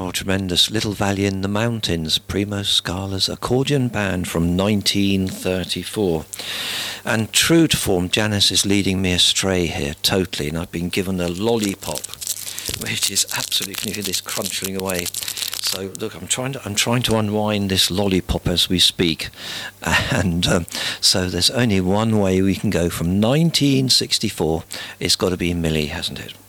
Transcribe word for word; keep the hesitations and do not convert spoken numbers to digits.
Oh, tremendous. Little Valley in the Mountains, Primo Scala's accordion band from nineteen thirty-four. And true to form, Janice is leading me astray here, totally, and I've been given a lollipop, which is absolutely, you can hear this crunching away. So look, I'm trying to I'm trying to unwind this lollipop as we speak, and um, so there's only one way we can go from nineteen sixty-four. It's got to be Millie, hasn't it?